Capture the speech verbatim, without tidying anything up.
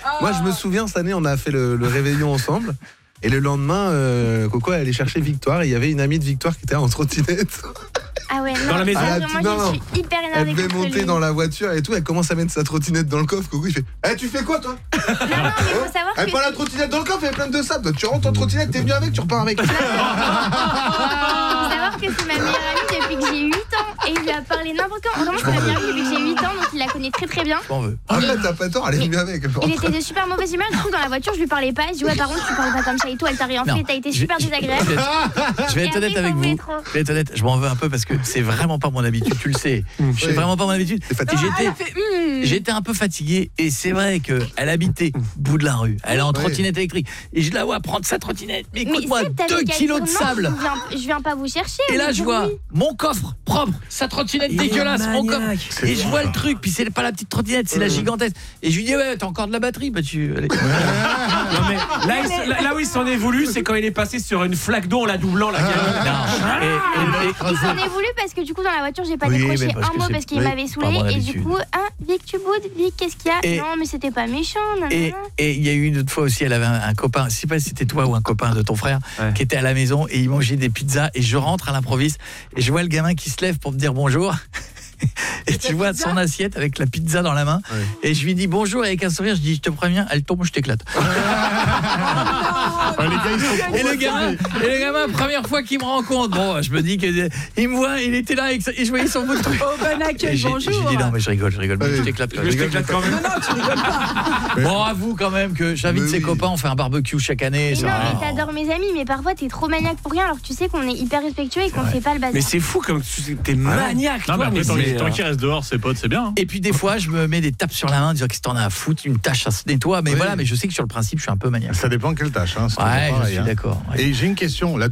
Moi, je me souviens, cette année, on a fait le, le réveillon ensemble. Et le lendemain, euh, Coco, elle allait chercher Victoire. Et il y avait une amie de Victoire qui était en trottinette. Ah ouais, non, Dans la maison. ça, Ah, moi non, je non. suis hyper énervée. Elle devait contre monter lui. dans la voiture et tout. Elle commence à mettre sa trottinette dans le coffre. Coco, il fait Eh, tu fais quoi, toi? Non, non, mais faut savoir Elle que. prend la trottinette dans le coffre, elle est pleine de sable. Toi, tu rentres en trottinette, t'es venu avec, tu repars avec. Faut savoir que c'est ma meilleure amie depuis que j'ai huit ans et il lui a parlé n'importe quand. Vraiment, c'est ma meilleure amie depuis que j'ai huit ans, donc il la connaît très très bien. Je m'en veux. Après, t'as pas tort, elle est venue avec. Il était de super mauvaise humeur, du coup, dans la voiture, je lui parlais pas. Je dis, ouais, par contre, tu parles pas comme ça et tout, elle t'a rien Non. fait, t'as été Je- super je- désagréable. Je vais être, je vais Et être honnête après, avec il s'en voulait vous. trop. Je vais être honnête, je m'en veux un peu parce que c'est vraiment pas mon habitude, tu le sais. Je Oui. vraiment pas mon habitude. T'es fatigué. Et j'étais, Elle fait, hum. j'étais un peu fatigué et c'est vrai que elle habitait au bout de la rue. Elle est en Oui. trottinette électrique et je la vois prendre sa trottinette. Mais Mais écoute-moi, c'est, t'avais deux qu'à kilos de dire non, sable. Je viens, je viens pas vous chercher. Et là, mais je pour vois lui. mon coffre propre, sa trottinette Il est dégueulasse, mon coffre. maniaque. Et je vois le truc, puis c'est pas la petite trottinette, c'est la gigantesque. Et je lui dis ouais, t'as encore de la batterie, bah tu. Allez. Non, mais là, il s- là, là où il s'en est voulu, c'est quand il est passé sur une flaque d'eau en la doublant, la gamine. Non. Et- et- et- Il s'en est voulu parce que du coup dans la voiture j'ai pas Oui, décroché mais parce un que mot c'est- parce qu'il oui, m'avait pas saoulé mon et du habitude. coup ah Vic tu boudes Vic qu'est-ce qu'il y a Et- non mais c'était pas méchant nanana. Et et il y a eu une autre fois aussi, elle avait un, un copain, je sais pas si c'était toi ou un copain de ton frère, Ouais. qui était à la maison et il mangeait des pizzas et je rentre à l'improviste et je vois le gamin qui se lève pour me dire bonjour. Et tu vois son assiette avec la pizza dans la main. Ouais. Et je lui dis bonjour avec un sourire, je dis je te préviens, elle tombe, je t'éclate. Ah, les gars, ils sont Et le gamin, et le gamin, première fois qu'il me rencontre, bon, je me dis que il me voit, il était là avec ça, et je voyais son bout de truc. Oh, bon Et accueil, j'ai bonjour. j'ai dit non mais je rigole, je rigole, mais Ouais. je t'éclate quand Je même. t'éclate quand même. Non, non, tu rigoles pas. Bon, avoue quand même que j'invite Mais ses oui. copains, on fait un barbecue chaque année. Mais c'est non vrai. mais t'adores mes amis mais parfois t'es trop maniaque pour rien alors que tu sais qu'on est hyper respectueux et qu'on fait pas le bazar. Mais c'est fou comme tu t'es maniaque, Non, mais toi. après, mais tant, c'est, tant euh, qu'il reste dehors, ses potes, c'est bien. hein. Et puis des fois, je me mets des tapes sur la main, en disant qu'est-ce que t'en as à foutre, une tâche, ça se nettoie. Mais Oui. voilà, mais je sais que sur le principe, je suis un peu maniaque. Ça dépend quelle tâche. Hein, c'est Ouais, je pareil, suis hein. d'accord. Ouais. Et j'ai une question. Là,